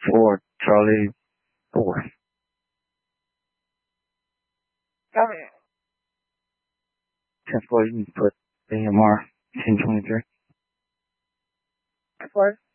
for Charlie 4. Copy. 10-4, you can put AMR 1023. 4.